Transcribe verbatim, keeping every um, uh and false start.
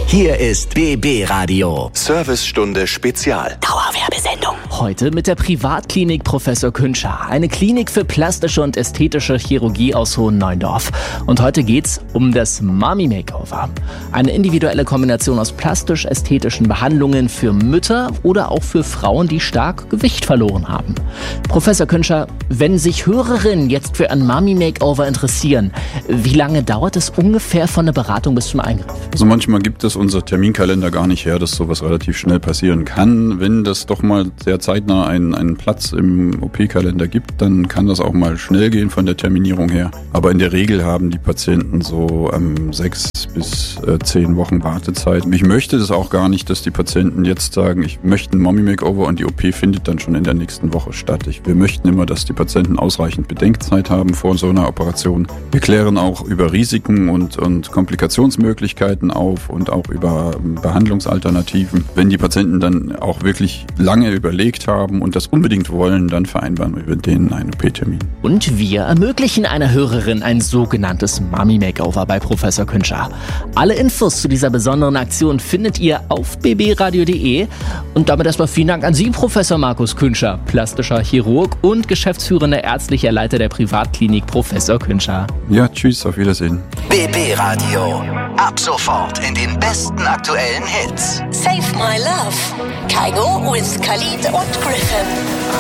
Hier ist B B Radio. Servicestunde Spezial. Dauerwerbesendung. Heute mit der Privatklinik Professor Künscher. Eine Klinik für plastische und ästhetische Chirurgie aus Hohen-Neuendorf. Und heute geht's um das Mommy Makeover. Eine individuelle Kombination aus plastisch-ästhetischen Behandlungen für Mütter oder auch für Frauen, die stark Gewicht verloren haben. Professor Künscher, wenn sich Hörerinnen jetzt für ein Mommy Makeover interessieren, wie lange dauert es ungefähr von der Beratung bis zum Eingriff? Also manchmal gibt es unser Terminkalender gar nicht her, dass sowas relativ schnell passieren kann. Wenn das doch mal sehr zeitnah einen, einen Platz im O P-Kalender gibt, dann kann das auch mal schnell gehen von der Terminierung her. Aber in der Regel haben die Patienten so ähm, sechs bis äh, zehn Wochen Wartezeit. Ich möchte das auch gar nicht, dass die Patienten jetzt sagen, ich möchte ein Mommy Makeover und die O P findet dann schon in der nächsten Woche statt. Ich, wir möchten immer, dass die Patienten ausreichend Bedenkzeit haben vor so einer Operation. Wir klären auch über Risiken und, und Komplikationsmöglichkeiten auf und auch über Behandlungsalternativen. Wenn die Patienten dann auch wirklich lange überlegt haben und das unbedingt wollen, dann vereinbaren wir mit denen einen O P-Termin. Und wir ermöglichen einer Hörerin ein sogenanntes Mommy Makeover bei Professor Künscher. Alle Infos zu dieser besonderen Aktion findet ihr auf b b radio punkt d e. Und damit erstmal vielen Dank an Sie, Professor Markus Künscher, plastischer Chirurg und geschäftsführender ärztlicher Leiter der Privatklinik Professor Künscher. Ja, tschüss, auf Wiedersehen. B B Radio. Ab sofort in den besten aktuellen Hits. Save My Love. Kygo with Khalid und Griffin.